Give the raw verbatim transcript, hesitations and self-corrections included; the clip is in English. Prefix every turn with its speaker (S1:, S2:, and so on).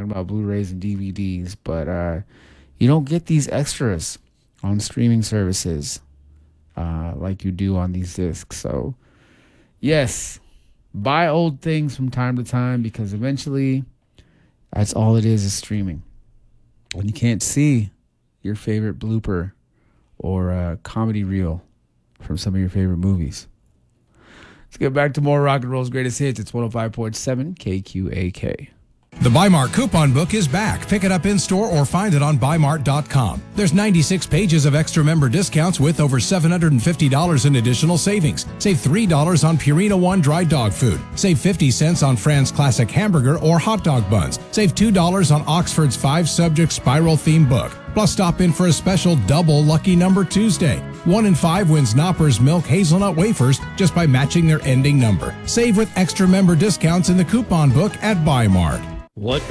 S1: talking about Blu-rays and D V Ds, but uh, you don't get these extras on streaming services uh, like you do on these discs. So, yes, buy old things from time to time because eventually that's all it is is streaming. When you can't see your favorite blooper or a comedy reel from some of your favorite movies. Let's get back to more Rock and Roll's Greatest Hits. It's one oh five point seven K Q A K.
S2: The Bi-Mart Coupon Book is back. Pick it up in-store or find it on Bi Mart dot com. There's ninety-six pages of extra member discounts with over seven hundred fifty dollars in additional savings. Save three dollars on Purina One dry dog food. Save fifty cents on Fran's Classic Hamburger or hot dog buns. Save two dollars on Oxford's five-subject spiral theme book. Plus, stop in for a special double Lucky Number Tuesday. One in five wins Knopper's Milk Hazelnut Wafers just by matching their ending number. Save with extra member discounts in the coupon book at Bi-Mart.
S3: What